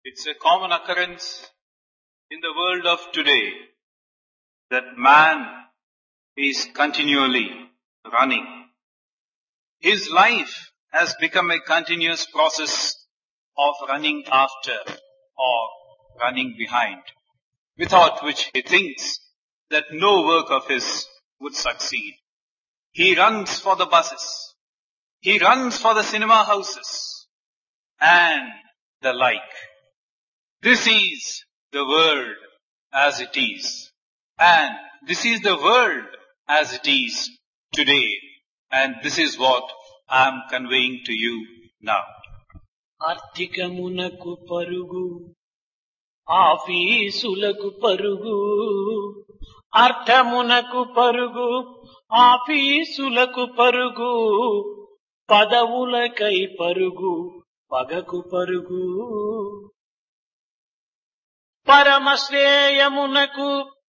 It's a common occurrence in the world of today that man is continually running. His life has become a continuous process of running after or running behind, without which he thinks that no work of his would succeed. He runs for the buses. He runs for the cinema houses and the like. This is the world as it is. And this is the world as it is today. And this is what I am conveying to you now. ఆర్థికమునకు పరుగు ఆఫీసులకు పరుగు అర్థమునకు పరుగు ఆఫీసులకు పరుగు పదవులకై పరుగు పగకు పరుగు పరమశ్రేయమునకు